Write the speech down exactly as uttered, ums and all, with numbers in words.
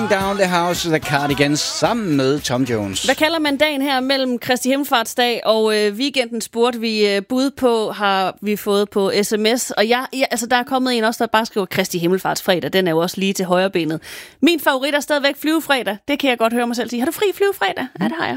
Burning Down the House, The Cardigans, sammen med Tom Jones. Hvad kalder man dagen her mellem Kristi Himmelfartsdag og øh, weekenden spurgte vi øh, bud på, har vi fået på sms. Og jeg, jeg, altså, der er kommet en også, der bare skriver Kristi Himmelfartsfredag. Den er jo også lige til højre benet. Min favorit er stadigvæk flyvefredag. Det kan jeg godt høre mig selv sige. Har du fri flyvefredag? Ja, det har jeg.